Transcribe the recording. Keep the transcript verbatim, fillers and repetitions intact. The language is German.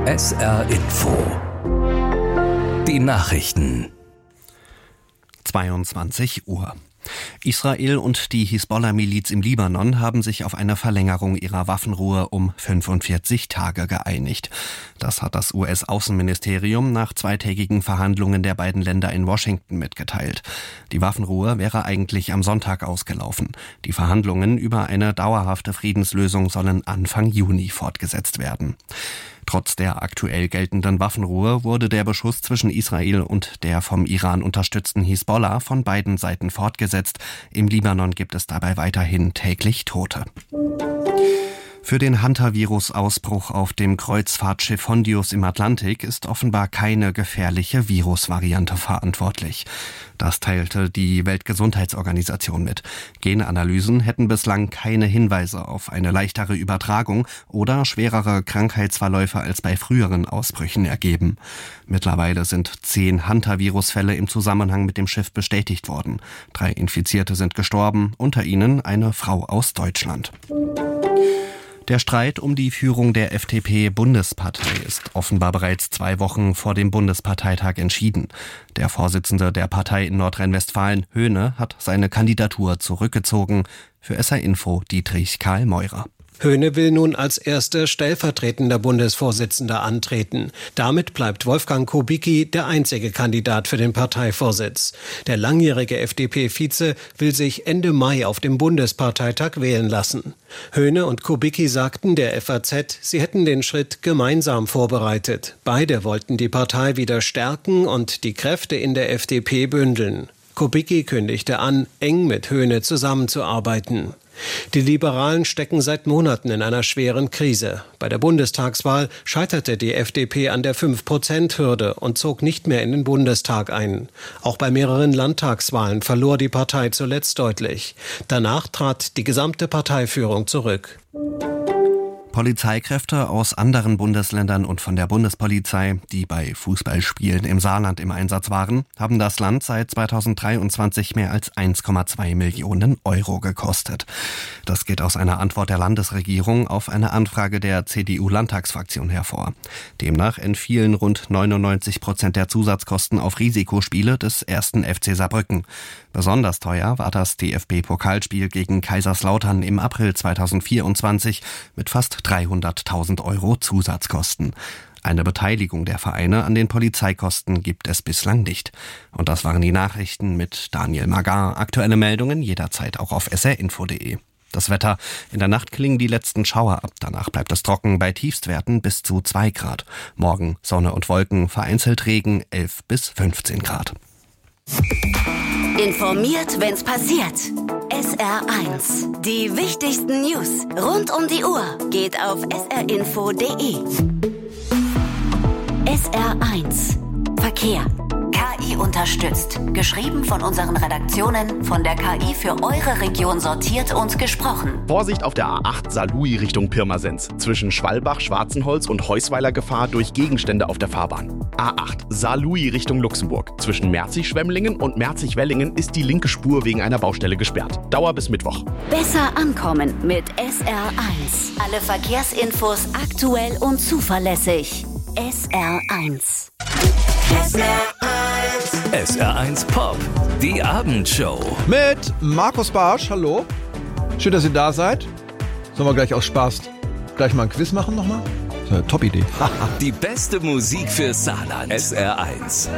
S R Info. Die Nachrichten. zweiundzwanzig Uhr. Israel und die Hisbollah-Miliz im Libanon haben sich auf eine Verlängerung ihrer Waffenruhe um fünfundvierzig Tage geeinigt. Das hat das U S-Außenministerium nach zweitägigen Verhandlungen der beiden Länder in Washington mitgeteilt. Die Waffenruhe wäre eigentlich am Sonntag ausgelaufen. Die Verhandlungen über eine dauerhafte Friedenslösung sollen Anfang Juni fortgesetzt werden. Trotz der aktuell geltenden Waffenruhe wurde der Beschuss zwischen Israel und der vom Iran unterstützten Hisbollah von beiden Seiten fortgesetzt. Im Libanon gibt es dabei weiterhin täglich Tote. Für den Hantavirus-Ausbruch auf dem Kreuzfahrtschiff Hondius im Atlantik ist offenbar keine gefährliche Virusvariante verantwortlich. Das teilte die Weltgesundheitsorganisation mit. Genanalysen hätten bislang keine Hinweise auf eine leichtere Übertragung oder schwerere Krankheitsverläufe als bei früheren Ausbrüchen ergeben. Mittlerweile sind zehn Hantavirus-Fälle im Zusammenhang mit dem Schiff bestätigt worden. Drei Infizierte sind gestorben, unter ihnen eine Frau aus Deutschland. Der Streit um die Führung der F D P-Bundespartei ist offenbar bereits zwei Wochen vor dem Bundesparteitag entschieden. Der Vorsitzende der Partei in Nordrhein-Westfalen, Höhne, hat seine Kandidatur zurückgezogen. Für S R Info Dietrich Karl Meurer. Höhne will nun als erster stellvertretender Bundesvorsitzender antreten. Damit bleibt Wolfgang Kubicki der einzige Kandidat für den Parteivorsitz. Der langjährige F D P-Vize will sich Ende Mai auf dem Bundesparteitag wählen lassen. Höhne und Kubicki sagten der F A Z, sie hätten den Schritt gemeinsam vorbereitet. Beide wollten die Partei wieder stärken und die Kräfte in der F D P bündeln. Kubicki kündigte an, eng mit Höhne zusammenzuarbeiten. Die Liberalen stecken seit Monaten in einer schweren Krise. Bei der Bundestagswahl scheiterte die F D P an der fünf Prozent Hürde und zog nicht mehr in den Bundestag ein. Auch bei mehreren Landtagswahlen verlor die Partei zuletzt deutlich. Danach trat die gesamte Parteiführung zurück. Polizeikräfte aus anderen Bundesländern und von der Bundespolizei, die bei Fußballspielen im Saarland im Einsatz waren, haben das Land seit zweitausenddreiundzwanzig mehr als eins Komma zwei Millionen Euro gekostet. Das geht aus einer Antwort der Landesregierung auf eine Anfrage der C D U-Landtagsfraktion hervor. Demnach entfielen rund neunundneunzig Prozent der Zusatzkosten auf Risikospiele des ersten F C Saarbrücken. Besonders teuer war das D F B-Pokalspiel gegen Kaiserslautern im April zweitausendvierundzwanzig mit fast dreihunderttausend Euro Zusatzkosten. Eine Beteiligung der Vereine an den Polizeikosten gibt es bislang nicht. Und das waren die Nachrichten mit Daniel Magar. Aktuelle Meldungen jederzeit auch auf s r info punkt d e. Das Wetter: In der Nacht klingen die letzten Schauer ab. Danach bleibt es trocken bei Tiefstwerten bis zu zwei Grad. Morgen Sonne und Wolken, vereinzelt Regen, elf bis fünfzehn Grad. Informiert, wenn's passiert. S R eins. Die wichtigsten News rund um die Uhr geht auf s r info punkt d e. S R eins. Verkehr. K I unterstützt. Geschrieben von unseren Redaktionen, von der K I für eure Region sortiert und gesprochen. Vorsicht auf der A acht Saarlouis Richtung Pirmasens. Zwischen Schwalbach, Schwarzenholz und Heusweiler Gefahr durch Gegenstände auf der Fahrbahn. A acht Saarlouis Richtung Luxemburg. Zwischen Merzig-Schwemmlingen und Merzig-Wellingen ist die linke Spur wegen einer Baustelle gesperrt. Dauer bis Mittwoch. Besser ankommen mit S R eins. Alle Verkehrsinfos aktuell und zuverlässig. S R eins. S R eins. S R eins Pop. Die Abendshow. Mit Markus Barsch, hallo. Schön, dass ihr da seid. Sollen wir gleich aus Spaß gleich mal ein Quiz machen nochmal? Das ist eine Top-Idee. Die beste Musik für Saarland. S R eins.